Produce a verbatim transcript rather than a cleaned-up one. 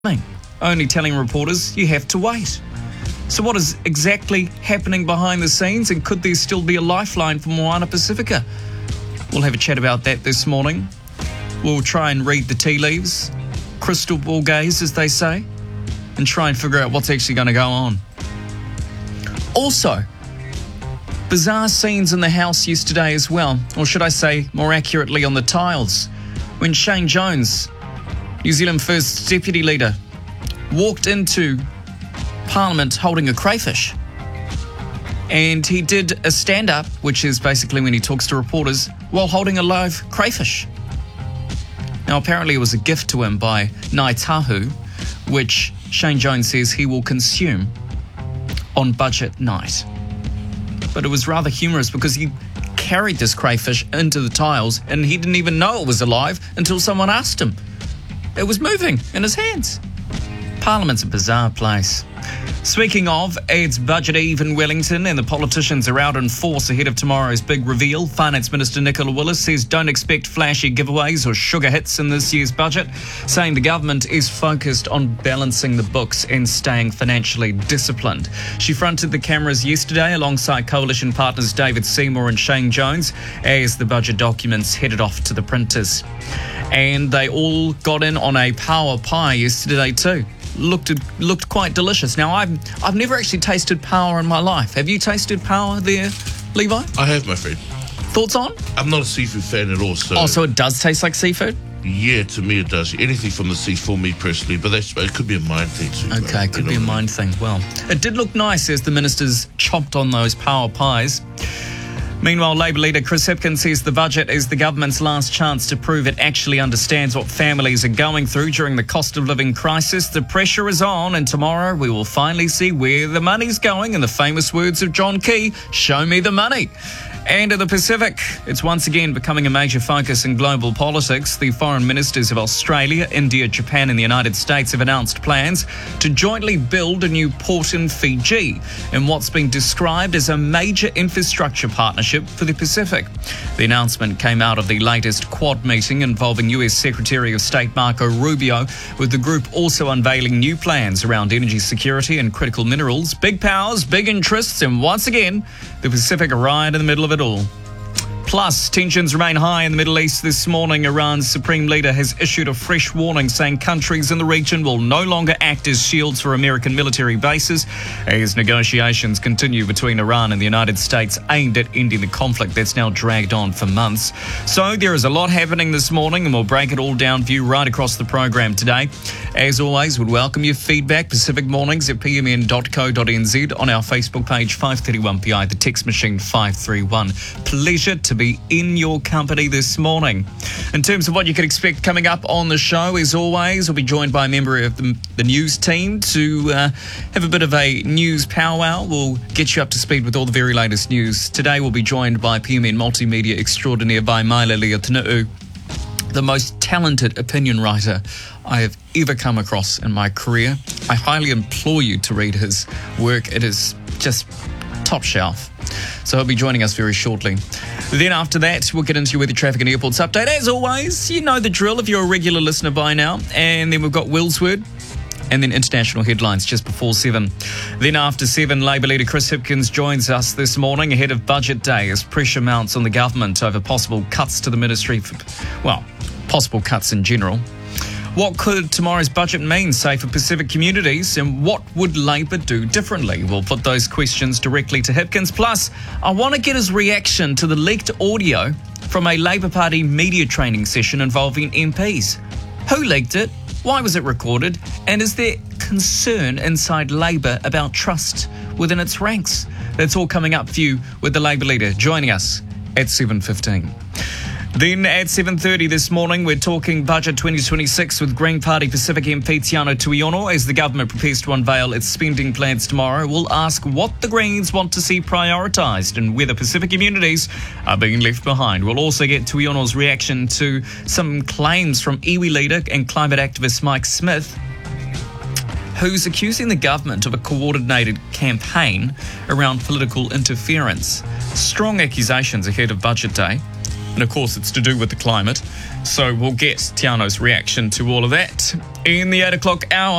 only telling reporters you have to wait. So what is exactly happening behind the scenes, and could there still be a lifeline for Moana Pacifica? We'll have a chat about that this morning. We'll try and read the tea leaves, crystal ball gaze as they say, and try and figure out what's actually going to go on. Also, bizarre scenes in the House yesterday as well, or should I say more accurately on the tiles, when Shane Jones, New Zealand First Deputy Leader, walked into Parliament holding a crayfish. And he did a stand-up, which is basically when he talks to reporters, while holding a live crayfish. Now, apparently it was a gift to him by Ngāi Tahu, which Shane Jones says he will consume on budget night. But it was rather humorous because he carried this crayfish into the tiles and he didn't even know it was alive until someone asked him. It was moving in his hands. Parliament's a bizarre place. Speaking of, it's budget eve in Wellington and the politicians are out in force ahead of tomorrow's big reveal. Finance Minister Nicola Willis says don't expect flashy giveaways or sugar hits in this year's budget, saying the government is focused on balancing the books and staying financially disciplined. She fronted the cameras yesterday alongside coalition partners David Seymour and Shane Jones as the budget documents headed off to the printers. And they all got in on a power pie yesterday too. Looked looked quite delicious. Now, I've I've never actually tasted power in my life. Have you tasted power there, Levi? I have, my friend. Thoughts on? I'm not a seafood fan at all. So oh, so it does taste like seafood? Yeah, to me it does. Anything from the sea for me personally, but that's, it could be a mind thing too. Okay, right? could be a mind thing. Well, it did look nice as the ministers chomped on those power pies. Meanwhile, Labour leader Chris Hipkins says the budget is the government's last chance to prove it actually understands what families are going through during the cost of living crisis. The pressure is on, and tomorrow we will finally see where the money's going. In the famous words of John Key, show me the money. And in the Pacific, it's once again becoming a major focus in global politics. The foreign ministers of Australia, India, Japan and the United States have announced plans to jointly build a new port in Fiji in what's been described as a major infrastructure partnership for the Pacific. The announcement came out of the latest Quad meeting involving U S Secretary of State Marco Rubio, with the group also unveiling new plans around energy security and critical minerals. Big powers, big interests, and once again, the Pacific are right in the middle of it all. Plus, tensions remain high in the Middle East this morning. Iran's supreme leader has issued a fresh warning saying countries in the region will no longer act as shields for American military bases as negotiations continue between Iran and the United States aimed at ending the conflict that's now dragged on for months. So there is a lot happening this morning and we'll break it all down for you right across the program today. As always, we'd welcome your feedback. Pacific Mornings at p m n dot co dot n z, on our Facebook page five thirty-one P I, the text machine five three one. Pleasure to be in your company this morning. In terms of what you can expect coming up on the show, as always, we'll be joined by a member of the, the news team to uh, have a bit of a news powwow. We'll get you up to speed with all the very latest news. Today we'll be joined by P M N multimedia extraordinaire by Maile Leotenuu, the most talented opinion writer I have ever come across in my career. I highly implore you to read his work. It is just top shelf. So he'll be joining us very shortly. Then after that, we'll get into your weather, traffic and airports update. As always, you know the drill if you're a regular listener by now. And then we've got Will's Word, and then international headlines just before seven. Then after seven, Labour leader Chris Hipkins joins us this morning ahead of Budget Day as pressure mounts on the government over possible cuts to the ministry, for, well, possible cuts in general. What could tomorrow's budget mean, say, for Pacific communities, and what would Labour do differently? We'll put those questions directly to Hipkins. Plus, I want to get his reaction to the leaked audio from a Labour Party media training session involving M Ps. Who leaked it? Why was it recorded? And is there concern inside Labour about trust within its ranks? That's all coming up for you with the Labour leader joining us at seven fifteen. Then at seven thirty this morning, we're talking Budget twenty twenty-six with Green Party Pacific M P Tiano Tuiono as the government prepares to unveil its spending plans tomorrow. We'll ask what the Greens want to see prioritised and whether Pacific communities are being left behind. We'll also get Tuiono's reaction to some claims from iwi leader and climate activist Mike Smith, who's accusing the government of a coordinated campaign around political interference. Strong accusations ahead of Budget Day. And of course, it's to do with the climate. So we'll get Tiano's reaction to all of that in the eight o'clock hour.